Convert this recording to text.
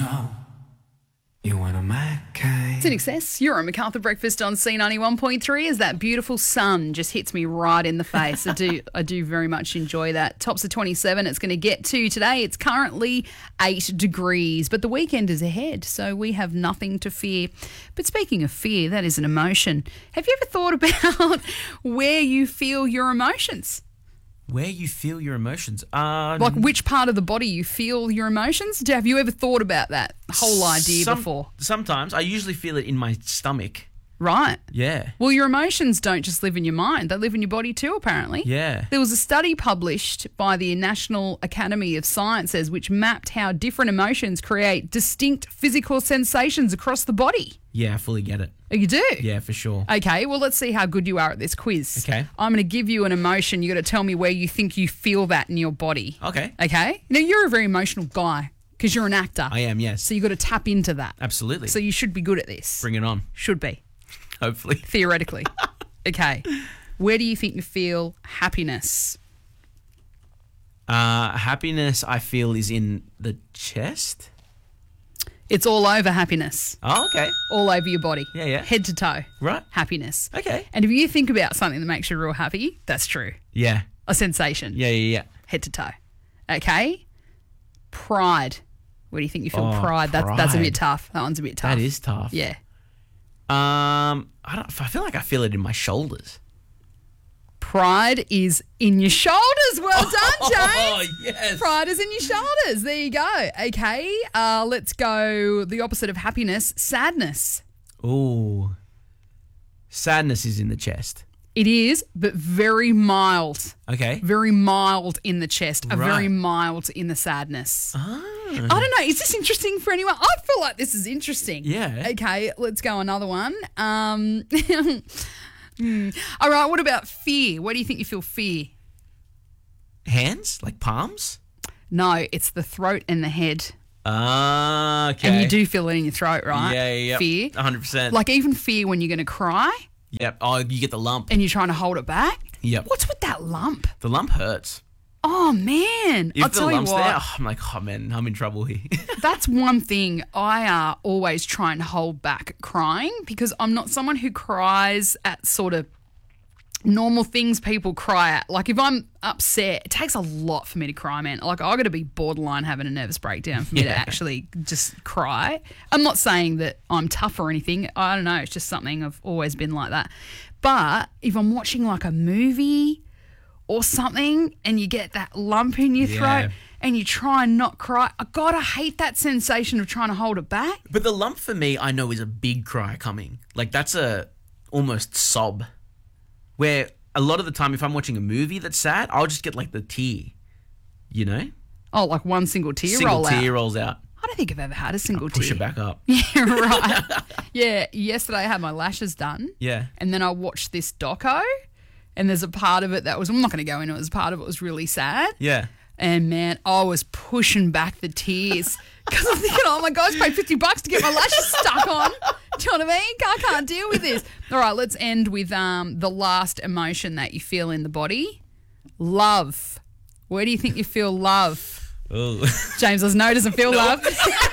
know you want a McCain. It's in excess. You're on MacArthur Breakfast on C91.3 as that beautiful sun just hits me right in the face. I do very much enjoy that. Tops of 27 it's going to get to today. It's currently 8 degrees, but the weekend is ahead, so we have nothing to fear. But speaking of fear, that is an emotion. Have you ever thought about where you feel your emotions? Where you feel your emotions? Like which part of the body you feel your emotions? Have you ever thought about that whole idea before? Sometimes. I usually feel it in my stomach. Right. Yeah. Well, your emotions don't just live in your mind. They live in your body too, apparently. Yeah. There was a study published by the National Academy of Sciences which mapped how different emotions create distinct physical sensations across the body. Yeah, I fully get it. Oh, you do? Yeah, for sure. Okay, well, let's see how good you are at this quiz. Okay. I'm going to give you an emotion. You got to tell me where you think you feel that in your body. Okay. Okay? Now, you're a very emotional guy because you're an actor. I am, yes. So you got to tap into that. Absolutely. So you should be good at this. Bring it on. Should be. Hopefully. Theoretically. Okay. Where do you think you feel happiness? Happiness, I feel, is in the chest. It's all over happiness. Oh, okay. All over your body. Yeah, yeah. Head to toe. Right. Happiness. Okay. And if you think about something that makes you real happy, that's true. Yeah. A sensation. Yeah. Head to toe. Okay. Pride. Where do you think you feel Oh, pride? That's a pride. bit tough. That one's a bit tough. That is tough. Yeah. I feel like I feel it in my shoulders. Pride is in your shoulders. Well done, James. Oh, yes. Pride is in your shoulders. There you go. Okay. Let's go the opposite of happiness, sadness. Ooh. Sadness is in the chest. It is, but very mild. Okay. Very mild in the chest, a Right. very mild in the sadness. Ah. I don't know. Is this interesting for anyone? I feel like this is interesting. Yeah. Okay, let's go another one. All right, what about fear? Where do you think you feel fear? Hands? Like palms? No, it's the throat and the head. Ah, okay. And you do feel it in your throat, right? Yeah. Fear. 100%. Like even fear when you're going to cry Yep. Oh, you get the lump. and you're trying to hold it back. Yep. What's with that lump? The lump hurts. Oh, man. If I'll the tell you lump's what. there, I'm like, oh, man, I'm in trouble here. That's one thing I always try and hold back crying because I'm not someone who cries at sort of normal things people cry at. Like if I'm upset, it takes a lot for me to cry, man. Like I got to be borderline having a nervous breakdown for me to actually just cry. I'm not saying that I'm tough or anything. I don't know. It's just something I've always been like that. But if I'm watching like a movie or something and you get that lump in your throat and you try and not cry, I hate that sensation of trying to hold it back. But the lump for me, I know, is a big cry coming. Like that's a almost sob. Where a lot of the time, if I'm watching a movie that's sad, I'll just get like the tear, you know? Oh, like one single tear Single roll tear out. rolls out. I don't think I've ever had a single Push tear. it back up. Yeah, right. Yeah, yesterday I had my lashes done. Yeah. And then I watched this doco and there's a part of it that was, I'm not going to go into it, part of it was really sad. Yeah. And man, I was pushing back the tears because I'm thinking, oh my gosh, paid $50 to get my lashes stuck on. Do you know what I mean? I can't deal with this. All right, let's end with the last emotion that you feel in the body. Love. Where do you think you feel love? Oh. James, there's no doesn't feel love.